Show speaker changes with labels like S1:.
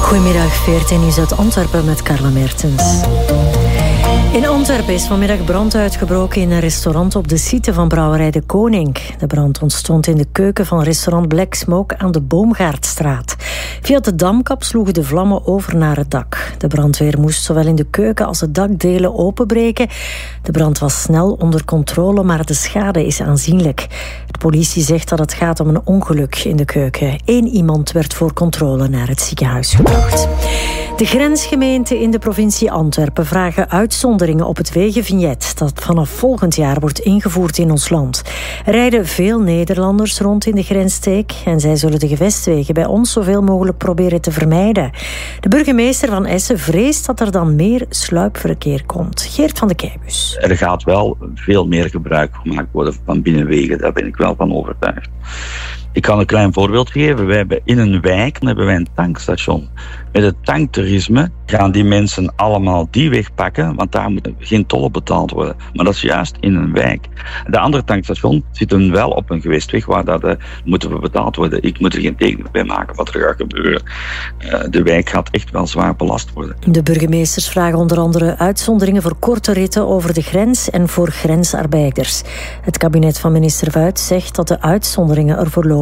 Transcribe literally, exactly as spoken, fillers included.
S1: Goedemiddag, veertien nieuws uit Antwerpen met Carla Mertens. In Antwerpen is vanmiddag brand uitgebroken in een restaurant op de site van brouwerij De Koning. De brand ontstond in de keuken van restaurant Black Smoke aan de Boomgaardstraat. Via de damkap sloegen de vlammen over naar het dak. De brandweer moest zowel in de keuken als de dakdelen openbreken. De brand was snel onder controle, maar de schade is aanzienlijk. De politie zegt dat het gaat om een ongeluk in de keuken. Eén iemand werd voor controle naar het ziekenhuis gebracht. De grensgemeenten in de provincie Antwerpen vragen uitzonderingen op het wegenvignet dat vanaf volgend jaar wordt ingevoerd in ons land. Er rijden veel Nederlanders rond in de grensstreek en zij zullen de gewestwegen bij ons zoveel mogelijk proberen te vermijden. De burgemeester van Essen vreest dat er dan meer sluipverkeer komt. Geert van de Keibus.
S2: Er gaat wel veel meer gebruik gemaakt worden van binnenwegen, daar ben ik wel van overtuigd. Ik kan een klein voorbeeld geven. Wij hebben in een wijk hebben wij een tankstation. Met het tanktoerisme gaan die mensen allemaal die weg pakken, want daar moet geen tol betaald worden. Maar dat is juist in een wijk. De andere tankstation zitten wel op een gewestweg waar dat uh, moeten we betaald worden. Ik moet er geen tekening bij maken wat er gaat gebeuren. Uh, de wijk gaat echt wel zwaar belast worden.
S1: De burgemeesters vragen onder andere uitzonderingen voor korte ritten over de grens en voor grensarbeiders. Het kabinet van minister Vuit zegt dat de uitzonderingen er voorlopig